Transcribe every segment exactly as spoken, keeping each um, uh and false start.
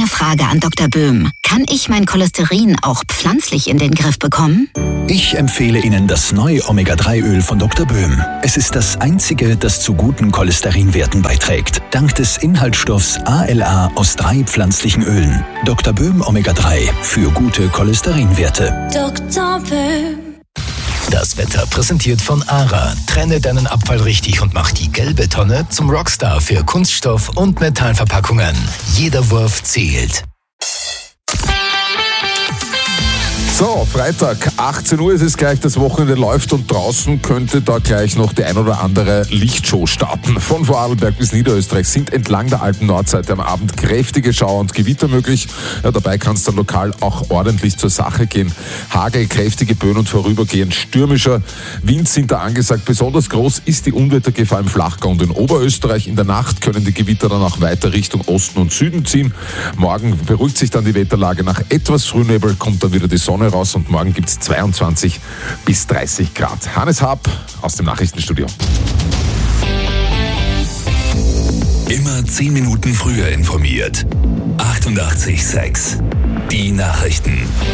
Frage an Doktor Böhm. Kann ich mein Cholesterin auch pflanzlich in den Griff bekommen? Ich empfehle Ihnen das neue Omega drei Öl von Doktor Böhm. Es ist das einzige, das zu guten Cholesterinwerten beiträgt. Dank des Inhaltsstoffs A L A aus drei pflanzlichen Ölen. Doktor Böhm Omega drei für gute Cholesterinwerte. Doktor Böhm. Das Wetter präsentiert von ARA. Trenne deinen Abfall richtig und mach die gelbe Tonne zum Rockstar für Kunststoff- und Metallverpackungen. Jeder Wurf zählt. So, Freitag, achtzehn Uhr ist es gleich, das Wochenende läuft und draußen könnte da gleich noch die ein oder andere Lichtshow starten. Von Vorarlberg bis Niederösterreich sind entlang der alten Nordseite am Abend kräftige Schauer und Gewitter möglich. Ja, dabei kann es dann lokal auch ordentlich zur Sache gehen. Hagel, kräftige Böen und vorübergehend stürmischer Wind sind da angesagt. Besonders groß ist die Unwettergefahr im Flachgau und in Oberösterreich. In der Nacht können die Gewitter dann auch weiter Richtung Osten und Süden ziehen. Morgen beruhigt sich dann die Wetterlage. Nach etwas Frühnebel kommt dann wieder die Sonne raus und morgen gibt es zweiundzwanzig bis dreißig Grad. Hannes Haab aus dem Nachrichtenstudio. Immer zehn Minuten früher informiert. achtundachtzig Komma sechs. Die Nachrichten.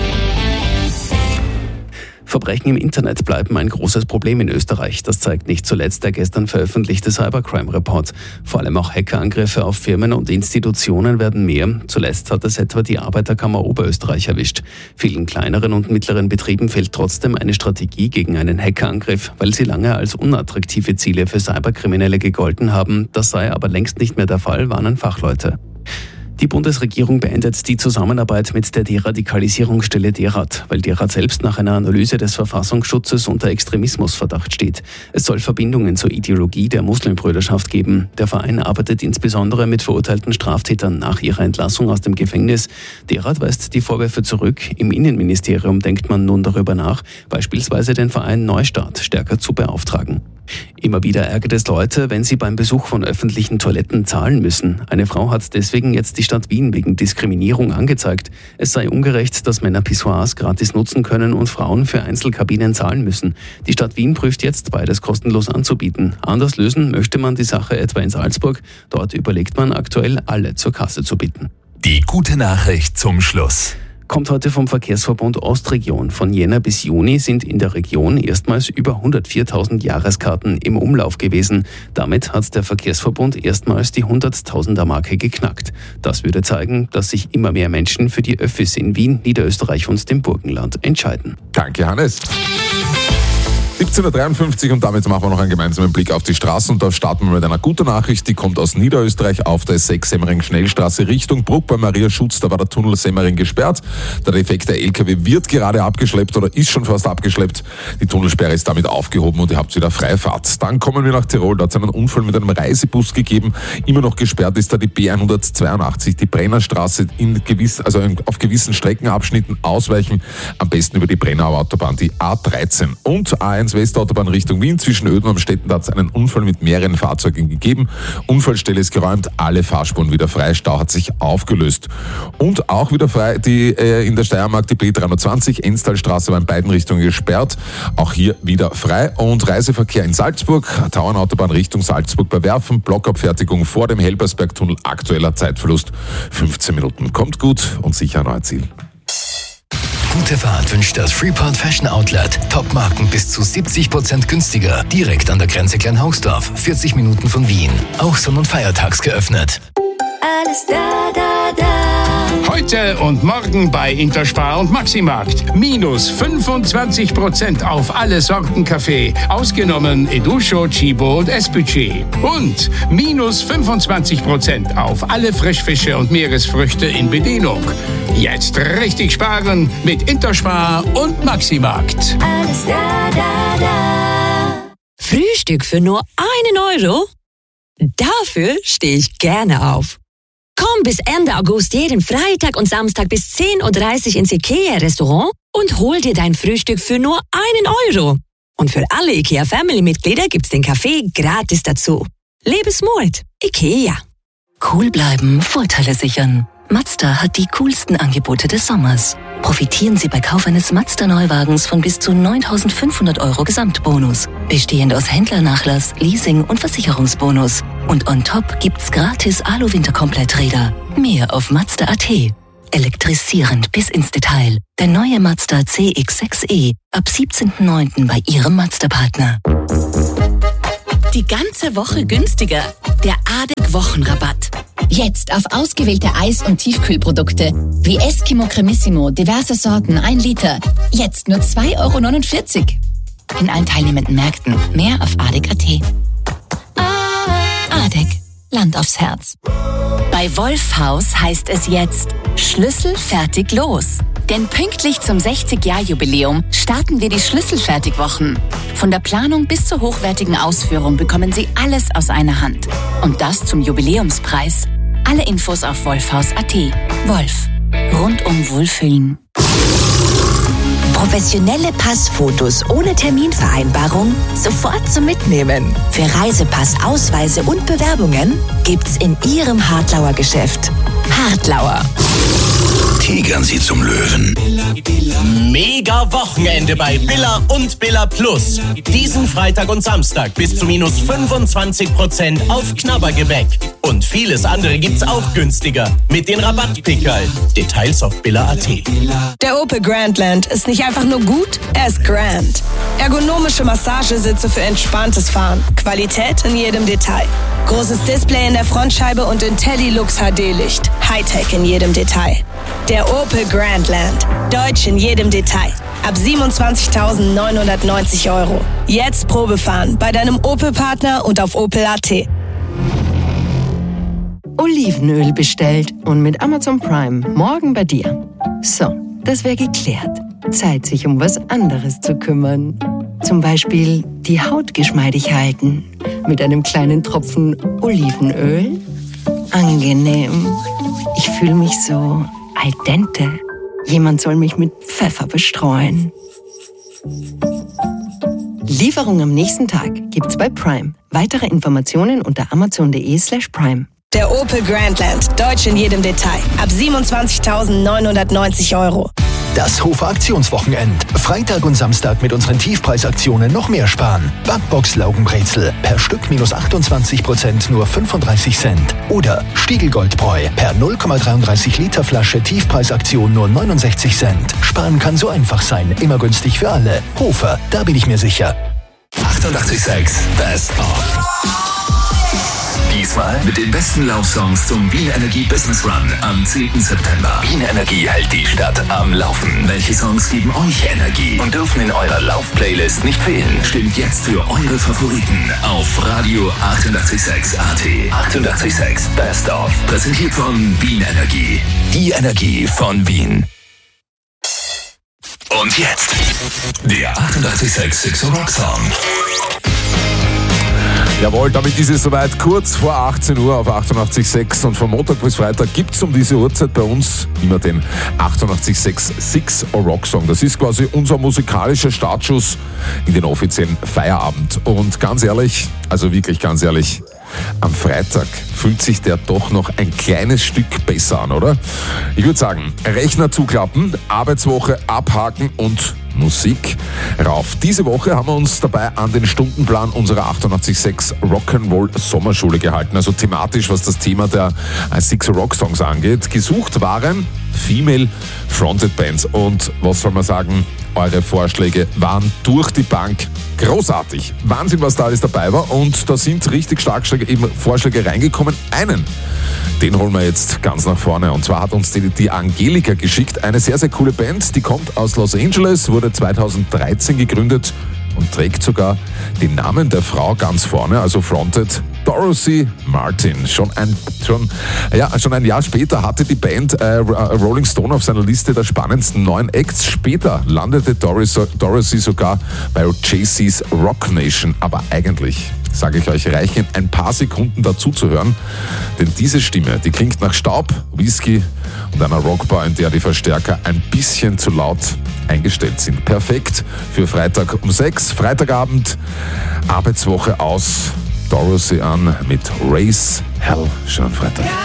Verbrechen im Internet bleiben ein großes Problem in Österreich. Das zeigt nicht zuletzt der gestern veröffentlichte Cybercrime-Report. Vor allem auch Hackerangriffe auf Firmen und Institutionen werden mehr. Zuletzt hat es etwa die Arbeiterkammer Oberösterreich erwischt. Vielen kleineren und mittleren Betrieben fehlt trotzdem eine Strategie gegen einen Hackerangriff, weil sie lange als unattraktive Ziele für Cyberkriminelle gegolten haben. Das sei aber längst nicht mehr der Fall, warnen Fachleute. Die Bundesregierung beendet die Zusammenarbeit mit der Deradikalisierungsstelle DERAD, weil DERAD selbst nach einer Analyse des Verfassungsschutzes unter Extremismusverdacht steht. Es soll Verbindungen zur Ideologie der Muslimbrüderschaft geben. Der Verein arbeitet insbesondere mit verurteilten Straftätern nach ihrer Entlassung aus dem Gefängnis. DERAD weist die Vorwürfe zurück. Im Innenministerium denkt man nun darüber nach, beispielsweise den Verein Neustart stärker zu beauftragen. Immer wieder ärgert es Leute, wenn sie beim Besuch von öffentlichen Toiletten zahlen müssen. Eine Frau hat deswegen jetzt die Stadt Wien wegen Diskriminierung angezeigt. Es sei ungerecht, dass Männer Pissoirs gratis nutzen können und Frauen für Einzelkabinen zahlen müssen. Die Stadt Wien prüft jetzt, beides kostenlos anzubieten. Anders lösen möchte man die Sache etwa in Salzburg. Dort überlegt man aktuell, alle zur Kasse zu bitten. Die gute Nachricht zum Schluss. Kommt heute vom Verkehrsverbund Ostregion. Von Jänner bis Juni sind in der Region erstmals über hundertviertausend Jahreskarten im Umlauf gewesen. Damit hat der Verkehrsverbund erstmals die hunderttausender-Marke geknackt. Das würde zeigen, dass sich immer mehr Menschen für die Öffis in Wien, Niederösterreich und dem Burgenland entscheiden. Danke, Hannes. siebzehn Uhr dreiundfünfzig und damit machen wir noch einen gemeinsamen Blick auf die Straßen und da starten wir mit einer guten Nachricht, die kommt aus Niederösterreich auf der S sechs Semmering-Schnellstraße Richtung Bruck bei Maria Schutz, da war der Tunnel Semmering gesperrt. Der defekte L K W wird gerade abgeschleppt oder ist schon fast abgeschleppt. Die Tunnelsperre ist damit aufgehoben und ihr habt wieder Freifahrt. Dann kommen wir nach Tirol, da hat es einen Unfall mit einem Reisebus gegeben. Immer noch gesperrt ist da die B hundertzweiundachtzig, die Brennerstraße in gewiss, also auf gewissen Streckenabschnitten ausweichen, am besten über die Brennauer Autobahn, die A dreizehn und A eins Westautobahn Richtung Wien. Zwischen Öden und Amstetten hat es einen Unfall mit mehreren Fahrzeugen gegeben. Unfallstelle ist geräumt, alle Fahrspuren wieder frei, Stau hat sich aufgelöst. Und auch wieder frei die äh, in der Steiermark die B dreihundertzwanzig, Enstalstraße war in beiden Richtungen gesperrt, auch hier wieder frei. Und Reiseverkehr in Salzburg, Tauernautobahn Richtung Salzburg bei Werfen, Blockabfertigung vor dem Helbersbergtunnel, aktueller Zeitverlust fünfzehn Minuten. Kommt gut und sicher ein neues Ziel. Gute Fahrt wünscht das Freeport Fashion Outlet. Top-Marken bis zu siebzig Prozent günstiger. Direkt an der Grenze Kleinhausdorf. vierzig Minuten von Wien. Auch sonn- und feiertags geöffnet. Alles da, da, da. Heute und morgen bei Interspar und Maximarkt. Minus fünfundzwanzig Prozent auf alle Sorten Kaffee. Ausgenommen Educho, Chibo und Espucci. Und minus fünfundzwanzig Prozent auf alle Frischfische und Meeresfrüchte in Bedienung. Jetzt richtig sparen mit Interspar und Maximarkt. Alles da, da, da. Frühstück für nur einen Euro? Dafür stehe ich gerne auf. Komm bis Ende August jeden Freitag und Samstag bis zehn Uhr dreißig ins IKEA-Restaurant und hol dir dein Frühstück für nur einen Euro. Und für alle IKEA-Family-Mitglieder gibt's den Kaffee gratis dazu. Lebensmut. IKEA. Cool bleiben, Vorteile sichern. Mazda hat die coolsten Angebote des Sommers. Profitieren Sie bei Kauf eines Mazda-Neuwagens von bis zu neuntausendfünfhundert Euro Gesamtbonus. Bestehend aus Händlernachlass, Leasing und Versicherungsbonus. Und on top gibt's gratis Alu-Winterkompletträder. Mehr auf Mazda Punkt a t. Elektrisierend bis ins Detail. Der neue Mazda C X sechs e ab siebzehnten neunten bei Ihrem Mazda-Partner. Die ganze Woche günstiger. Der A D E C-Wochenrabatt. Jetzt auf ausgewählte Eis- und Tiefkühlprodukte wie Eskimo Cremissimo, diverse Sorten, ein Liter. Jetzt nur zwei Euro neunundvierzig. In allen teilnehmenden Märkten. Mehr auf A D E C Punkt a t. A D E C. Land aufs Herz. Bei Wolfhaus heißt es jetzt Schlüssel fertig los. Denn pünktlich zum sechzig-Jahr-Jubiläum starten wir die Schlüsselfertigwochen. Von der Planung bis zur hochwertigen Ausführung bekommen Sie alles aus einer Hand. Und das zum Jubiläumspreis. Alle Infos auf wolfhaus Punkt a t. Wolf. Rundum Wohlfühlen. Professionelle Passfotos ohne Terminvereinbarung sofort zum Mitnehmen. Für Reisepass, Ausweise und Bewerbungen gibt's in Ihrem Hartlauer Geschäft. Hartlauer. Tigern Sie zum Löwen. Mega Wochenende bei Billa und Billa Plus. Diesen Freitag und Samstag bis zu minus fünfundzwanzig Prozent auf Knabbergebäck. Und vieles andere gibt's auch günstiger mit den Rabattpickerl. Details auf Billa Punkt a t. Der Opel Grandland ist nicht einfach nur gut, er ist grand. Ergonomische Massagesitze für entspanntes Fahren. Qualität in jedem Detail. Großes Display in der Frontscheibe und IntelliLux H D-Licht. Hightech in jedem Detail. Der Opel Grandland. Deutsch in jedem Detail. Ab siebenundzwanzigtausendneunhundertneunzig Euro. Jetzt Probefahren bei deinem Opel-Partner und auf Opel Punkt a t. Olivenöl bestellt und mit Amazon Prime morgen bei dir. So, das wäre geklärt. Zeit, sich um was anderes zu kümmern. Zum Beispiel die Haut geschmeidig halten. Mit einem kleinen Tropfen Olivenöl. Angenehm. Ich fühle mich so al dente. Jemand soll mich mit Pfeffer bestreuen. Lieferung am nächsten Tag gibt's bei Prime. Weitere Informationen unter amazon punkt de slash prime. Der Opel Grandland. Deutsch in jedem Detail. Ab siebenundzwanzigtausendneunhundertneunzig Euro. Das Hofer Aktionswochenend. Freitag und Samstag mit unseren Tiefpreisaktionen noch mehr sparen. Backbox Laugenbrezel per Stück minus achtundzwanzig Prozent nur fünfunddreißig Cent. Oder Stiegelgoldbräu per null Komma dreiunddreißig Liter Flasche Tiefpreisaktion nur neunundsechzig Cent. Sparen kann so einfach sein. Immer günstig für alle. Hofer, da bin ich mir sicher. achtundachtzig Komma sechs Best of. Diesmal mit den besten Laufsongs zum Wien Energie Business Run am zehnten September. Wien Energie hält die Stadt am Laufen. Welche Songs geben euch Energie und dürfen in eurer Lauf-Playlist nicht fehlen? Stimmt jetzt für eure Favoriten auf Radio achtundachtzig Komma sechs A T. achtundachtzig Komma sechs Best of. Präsentiert von Wien Energie. Die Energie von Wien. Und jetzt der achtundachtzig Komma sechs Six Rock Song. Jawohl, damit ist es soweit, kurz vor achtzehn Uhr auf achtundachtzig Komma sechs und von Montag bis Freitag gibt es um diese Uhrzeit bei uns immer den achtundachtzig Komma sechs Six Rock Song. Das ist quasi unser musikalischer Startschuss in den offiziellen Feierabend. Und ganz ehrlich, also wirklich ganz ehrlich, am Freitag fühlt sich der doch noch ein kleines Stück besser an, oder? Ich würde sagen, Rechner zuklappen, Arbeitswoche abhaken und Musik rauf. Diese Woche haben wir uns dabei an den Stundenplan unserer achtundachtzig Komma sechs Rock'n'Roll Sommerschule gehalten. Also thematisch, was das Thema der Six Rock Songs angeht. Gesucht waren Female Fronted Bands. Und was soll man sagen? Eure Vorschläge waren durch die Bank großartig. Wahnsinn, was da alles dabei war. Und da sind richtig stark eben Vorschläge reingekommen. Einen, den holen wir jetzt ganz nach vorne. Und zwar hat uns die, die Angelika geschickt. Eine sehr, sehr coole Band. Die kommt aus Los Angeles, wurde zweitausenddreizehn gegründet und trägt sogar den Namen der Frau ganz vorne, also fronted Dorothy Martin. Schon ein, schon, ja, schon ein Jahr später hatte die Band äh, Rolling Stone auf seiner Liste der spannendsten neuen Acts. Später landete Dorothy sogar bei J C's Rock Nation. Aber eigentlich, sage ich euch, reichen ein paar Sekunden dazu zu hören, denn diese Stimme, die klingt nach Staub, Whisky und einer Rockbar, in der die Verstärker ein bisschen zu laut eingestellt sind. Perfekt für Freitag um sechs, Freitagabend, Arbeitswoche aus, Dorothy an mit Race Hell, schönen Freitag.